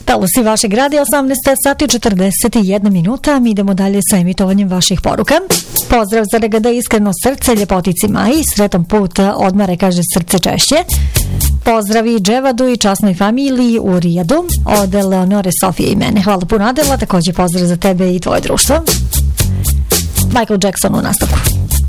Talusi vašeg radija, 18 sati 41 minuta. Mi idemo dalje sa emitovanjem vaših poruka. Pozdrav za Regada, iskreno srce, ljepotici Maji, sretan put odmare, kaže srce češće. Pozdravi Dževadu i časnoj familiji u Rijadu od Leonore, Sofije i mene. Hvala puno, Adela, također pozdrav za tebe i tvoje društvo. Michael Jackson u nastavku.